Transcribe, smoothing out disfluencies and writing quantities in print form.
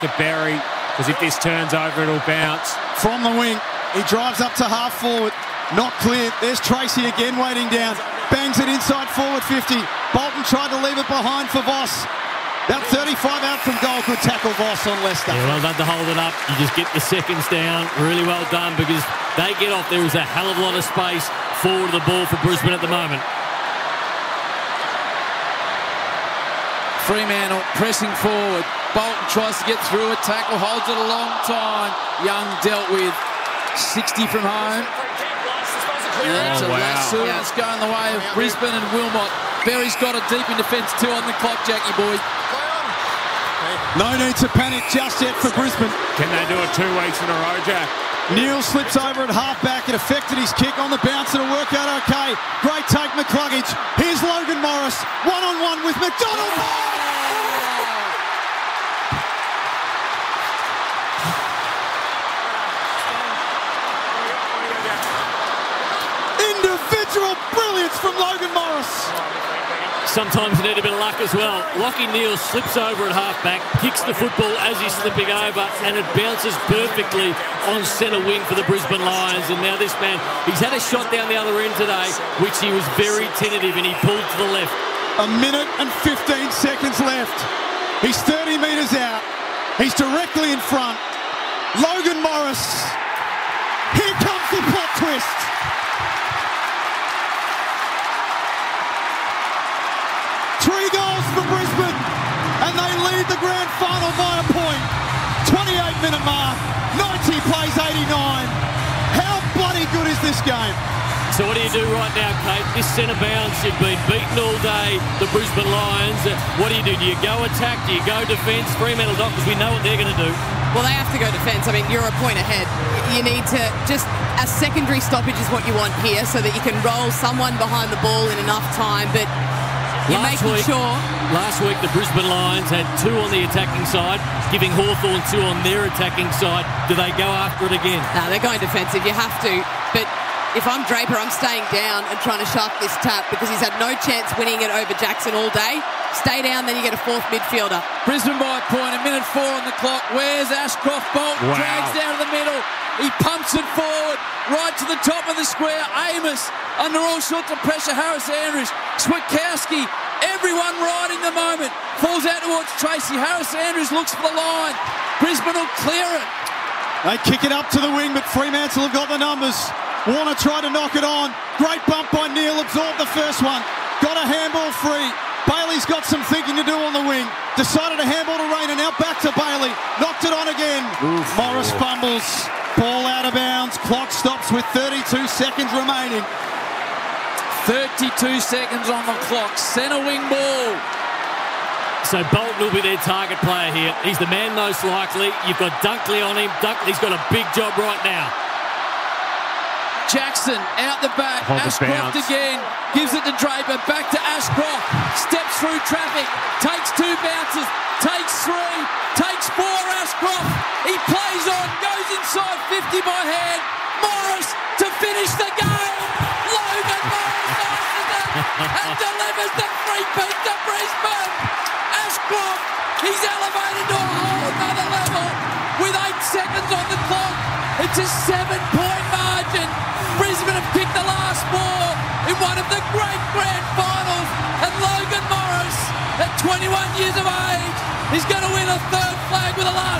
to Berry, because if this turns over, it'll bounce. From the wing, he drives up to half forward. Not clear. There's Tracy again waiting down. Bangs it inside forward 50. Bolton tried to leave it behind for Voss. About 35 out from goal. Good tackle, Voss on Leicester. Yeah, well done to hold it up. You just get the seconds down. Really well done, because they get off. There is a hell of a lot of space forward of the ball for Brisbane at the moment. Fremantle pressing forward. Bolton tries to get through a tackle, holds it a long time. Young dealt with. 60 from home. That's a lasso that's going the way of Brisbane and Wilmot. Berry's got it deep in defence, 2 on the clock, Jackie boy. No need to panic just yet for Brisbane. Can they do it 2 weeks in a row, Jack? Neil slips over at half-back. It affected his kick on the bounce. It'll work out okay. Great take, McCluggage. Here's Logan Morris. One-on-one with McDonald. Individual brilliance from Logan Morris. Sometimes you need a bit of luck as well. Lachie Neale slips over at half-back, kicks the football as he's slipping over, and it bounces perfectly on centre wing for the Brisbane Lions. And now this man, he's had a shot down the other end today, which he was very tentative, and he pulled to the left. 1 minute and 15 seconds left. He's 30 metres out. He's directly in front. Logan Morris. Here comes the plot twist. For Brisbane, and they lead the grand final by a point. 28-minute mark, 90 plays 89. How bloody good is this game? So what do you do right now, Kate? This centre bounce, you've been beaten all day, the Brisbane Lions. What do? Do you go attack? Do you go defence? Fremantle not, because we know what they're going to do. Well, they have to go defence. I mean, you're a point ahead. You need to just... A secondary stoppage is what you want here, so that you can roll someone behind the ball in enough time, but... Last week, the Brisbane Lions had 2 on the attacking side, giving Hawthorn 2 on their attacking side. Do they go after it again? No, they're going defensive. You have to. But if I'm Draper, I'm staying down and trying to shark this tap, because he's had no chance winning it over Jackson all day. Stay down, then you get a 4th midfielder. Brisbane by a point, 1 minute 4 on the clock. Where's Ashcroft? Bolton drags down to the middle. He pumps it forward, right to the top of the square. Amos, under all sorts of pressure. Harris Andrews, Switkowski, everyone riding the moment. Falls out towards Tracy. Harris Andrews looks for the line. Brisbane will clear it. They kick it up to the wing, but Fremantle have got the numbers. Warner tried to knock it on. Great bump by Neale, absorbed the first one. Got a handball free. Bailey's got some thinking to do on the wing. Decided to handball to Rayner. Now back to Bailey. Knocked it on again. Morris fumbles. Ball out of bounds. Clock stops with 32 seconds remaining. 32 seconds on the clock. Centre wing ball. So Bolton will be their target player here. He's the man most likely. You've got Dunkley on him. Dunkley's got a big job right now. Jackson out the back. Ashcroft again. Gives it to Draper. Back to Ashcroft. Steps through traffic. Takes 2 bounces. Takes 3. Takes 4. Ashcroft. He plays on. Goes inside 50 by hand. Morris to finish the game. Logan Morris answers it and delivers the 3-peat to Brisbane. Ashcroft. He's elevated to a whole other level with 8 seconds on the clock. It's a 7-point margin. Brisbane have kicked the last ball in one of the great grand finals, and Logan Morris, at 21 years of age, is going to win a 3rd flag with the last